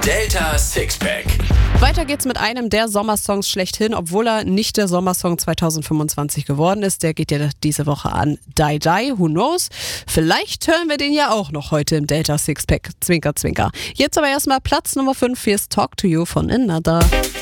Delta Sixpack. Weiter geht's mit einem der Sommersongs schlechthin, obwohl er nicht der Sommersong 2025 geworden ist. Der geht ja diese Woche an Die Die, who knows? Vielleicht hören wir den ja auch noch heute im Delta Sixpack. Zwinker, zwinker. Jetzt aber erstmal Platz Nummer 5, hier ist Talk to You von Another.